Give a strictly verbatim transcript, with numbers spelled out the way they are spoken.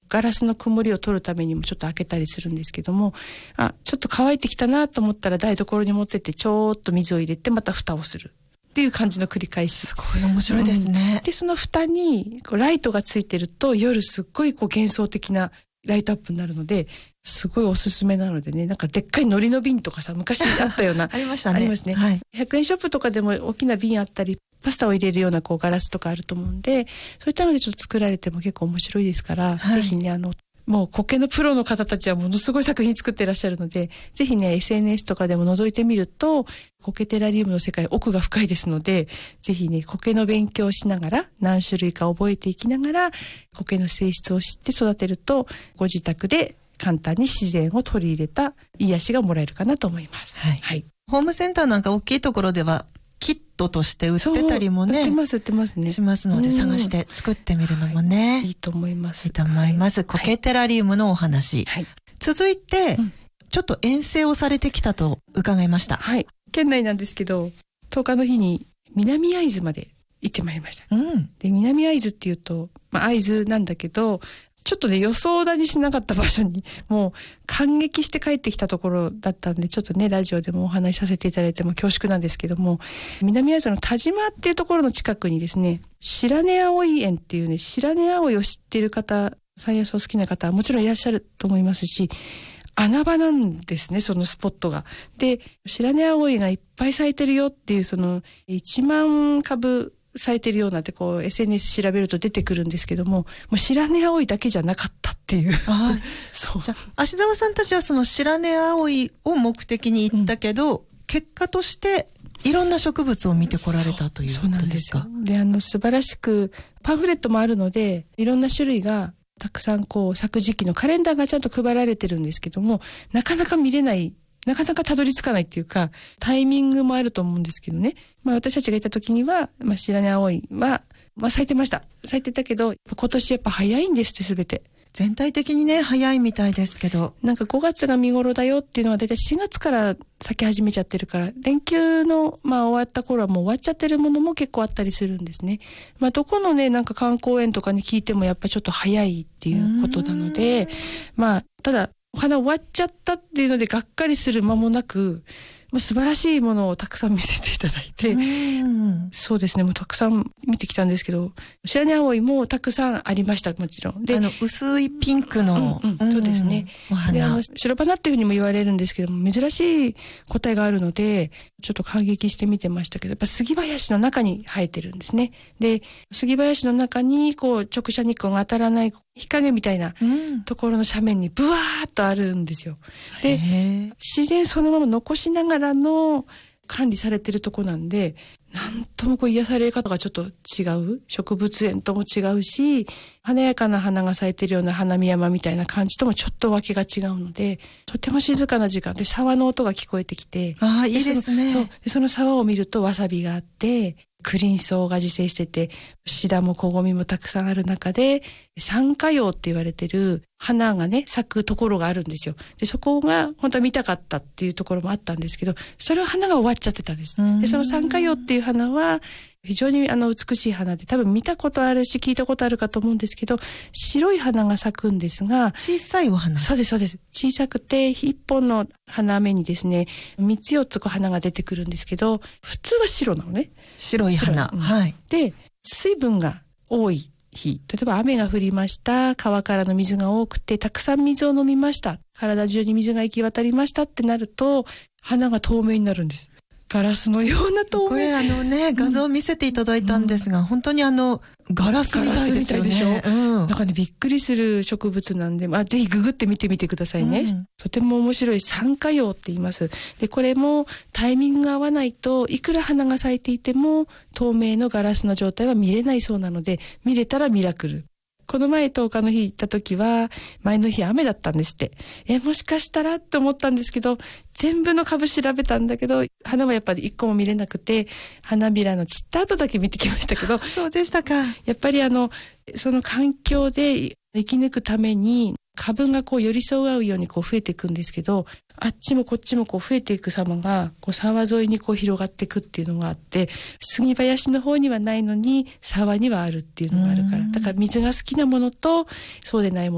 ガラスの曇りを取るためにもちょっと開けたりするんですけども、あ、ちょっと乾いてきたなと思ったら台所に持ってってちょっと水を入れてまた蓋をするっていう感じの繰り返し。 すごい面白いですね。 うん、でその蓋にこうライトがついてると夜すっごいこう幻想的なライトアップになるので、すごいおすすめなのでね、なんかでっかい海苔の瓶とかさ、昔あったようなありましたね。 ありますね、はい、ひゃくえんショップとかでも大きな瓶あったり、パスタを入れるようなこうガラスとかあると思うんで、そういったのでちょっと作られても結構面白いですから、はい、ぜひね、あのもう苔のプロの方たちはものすごい作品作っていらっしゃるので、ぜひね エスエヌエス とかでも覗いてみると、苔テラリウムの世界奥が深いですので、ぜひね苔の勉強をしながら、何種類か覚えていきながら苔の性質を知って育てると、ご自宅で簡単に自然を取り入れた癒しがもらえるかなと思います。 はいはい、ホームセンターなんか大きいところではキットとして売ってたりもね、 売ってます売ってますね、 しますので、探して作ってみるのもね、 はい、いいと思います。 いいと思います。苔テラリウムのお話、はい、続いて、うん、ちょっと遠征をされてきたと伺いました。 はい、県内なんですけど、とおかの日に南会津まで行ってまいりました。うん、で南会津っていうと、まあ、会津なんだけど、ちょっとね予想だにしなかった場所にもう感激して帰ってきたところだったんで、ちょっとねラジオでもお話しさせていただいても恐縮なんですけども、南会津の田島っていうところの近くにですね、白根葵園っていうね、白根葵を知っている方、山野草好きな方はもちろんいらっしゃると思いますし、穴場なんですね、そのスポットが。で、白根葵がいっぱい咲いてるよっていう、そのいちまんかぶ咲いてるようなってこう エスエヌエス 調べると出てくるんですけども、もう白根葵だけじゃなかったっていう。あそうじゃあ芦澤さんたちはその白根葵を目的に行ったけど、うん、結果としていろんな植物を見てこられたということですか？ そうなんですよ。で、あの素晴らしくパンフレットもあるので、いろんな種類がたくさんこう咲く時期のカレンダーがちゃんと配られてるんですけども、なかなか見れない、なかなかたどり着かないっていうか、タイミングもあると思うんですけどね。まあ私たちがいた時には、まあ白根葵は、まあ咲いてました。咲いてたけど、今年やっぱ早いんですってすべて。 全体的にね、早いみたいですけど。 なんかごがつが見頃だよっていうのはだいたいしがつから咲き始めちゃってるから、連休のまあ終わった頃はもう終わっちゃってるものも結構あったりするんですね。まあどこのね、なんか観光園とかに聞いてもやっぱりちょっと早いっていうことなので、まあただ、お花終わっちゃったっていうのでがっかりする間もなく、まあ、素晴らしいものをたくさん見せていただいて、うんそうですね、もうたくさん見てきたんですけど、白根葵もたくさんありました、もちろん。 で、あの薄いピンクの、 うんうん、そうですね。お花で、あの白花っていうふうにも言われるんですけども、珍しい個体があるので、ちょっと感激して見てましたけど、やっぱ杉林の中に生えてるんですね。で、杉林の中にこう直射日光が当たらない日陰みたいなところの斜面にブワーっとあるんですよ。で、自然そのまま残しながらの管理されてるとこなんで、なんともこう癒され方がちょっと違う、植物園とも違うし、華やかな花が咲いてるような花見山みたいな感じともちょっとわけが違うので、とても静かな時間で沢の音が聞こえてきて、 ああいいですね。 そうでその沢を見るとわさびがあって、クリンソウが自生してて、シダもコゴミもたくさんある中で、三花葉って言われてる花がね、咲くところがあるんですよ。で、そこが本当は見たかったっていうところもあったんですけど、それは花が終わっちゃってたんです。で、その三花葉っていう花は、非常にあの美しい花で、多分見たことあるし聞いたことあるかと思うんですけど、白い花が咲くんですが、 小さいお花。 そうですそうです。小さくて一本の花芽にですね、三つ四つこう花が出てくるんですけど、普通は白なのね。 白い花。 うん、 はい。 で、水分が多い日、例えば雨が降りました、川からの水が多くてたくさん水を飲みました、体中に水が行き渡りましたってなると、花が透明になるんです。ガラスのような透明。 これあのね、画像を見せていただいたんですが、うん、本当にあのガラスみたいですよね。 でしょ、うん、なんかね、びっくりする植物なんで、まあ、ぜひググって見てみてくださいね、うん、とても面白い三花葉って言います。で、これもタイミングが合わないといくら花が咲いていても透明のガラスの状態は見れないそうなので、見れたらミラクル。この前とおかの日行った時は前の日雨だったんですって。えもしかしたらって思ったんですけど、全部の株調べたんだけど花はやっぱり一個も見れなくて、花びらの散った後だけ見てきましたけどそうでしたか。 やっぱりあのその環境で生き抜くために株がこう寄り添う合うようにこう増えていくんですけど、あっちもこっちもこう増えていく様がこう沢沿いにこう広がっていくっていうのがあって、杉林の方にはないのに沢にはあるっていうのがあるから、だから水が好きなものとそうでないもの